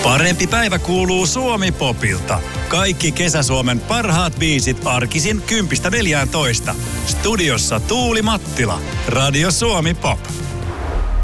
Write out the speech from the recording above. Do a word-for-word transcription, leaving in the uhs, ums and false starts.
Parempi päivä kuuluu Suomi-popilta. Kaikki Kesä-Suomen parhaat biisit arkisin kympistä neljääntoista. Studiossa Tuuli Mattila. Radio Suomi Pop.